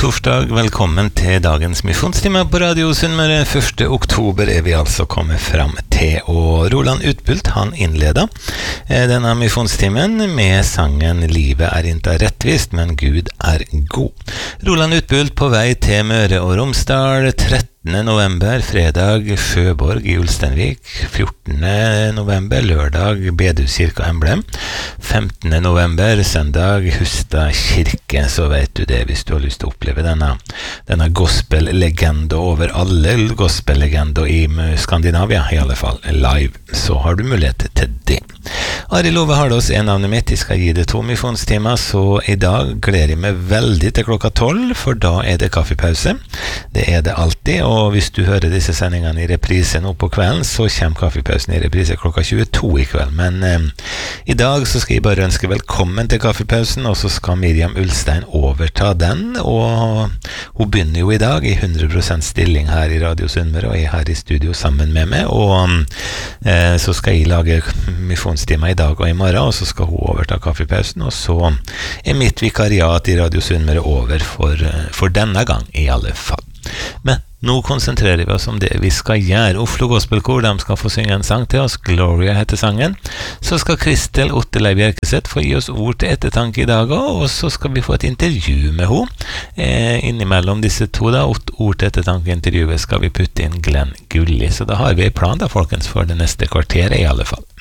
torsdag, velkommen til dagens misjonstime på Radio Sunnmøre. 1. oktober vi altså kommet fram til, og Roland Utbult han innleder denne misjonstimen med sangen «Livet ikke rettvist, men Gud god». Roland Utbult på vei til Møre og Romsdal, 13. november, fredag Sjøborg i Ulsteinvik, 14. november, lørdag Bedehuskirka Emblem, 15. november, søndag Hustad kirke. Så vet du det hvis du har lyst til å oppleve denne gospel-legende over alle gospel-legender i Skandinavia, i alle fall live, så har du mulighet til det. Arild Ove Hardås navnet mitt, jeg skal gi det 2 misjonstimer, så i dag gleder jeg meg veldig til klokka 12, for da det kaffepause. Det det alltid, og hvis du hører disse sendingene i reprise nå på kvelden, så kommer kaffepausen i reprise klokka 22 i kveld. Men i dag så skal jeg bare ønske velkommen til kaffepausen, og så skal Miriam Ulstein overta den, og hun begynner jo i dag i 100% stilling her i Radio Sunnmøre, og jeg her i studio sammen med meg, og så skal jeg lage misjonstimer i dag og i morgen, og så skal hun overta kaffepausen, og så mitt vikariat i Radio Sunnmøre over for denne gang i alle fall. Men nå konsentrerer vi oss om det vi skal gjøre. Oslo Gospelkor, de skal få synge en sang til oss. Gloria heter sangen. Så skal Kristel Otterlei Bjerkeseth få gi oss ord til ettertanke i dag, og så skal vi få et intervju med henne. Innimellom disse to da, ord til ettertanke-intervjuet skal vi putte inn Glenn Gulli. Så da har vi en plan da, folkens, for det neste kvarteret i alle fall.